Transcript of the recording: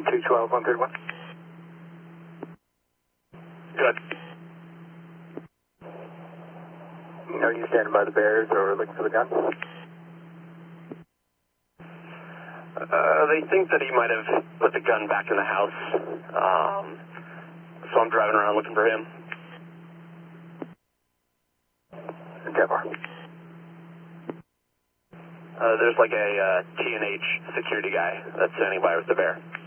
212, 131. Good. Are you standing by the bears or looking for the gun? They think that he might have put the gun back in the house, so I'm driving around looking for him. Endeavor. There's like a T&H security guy that's standing by with the bear.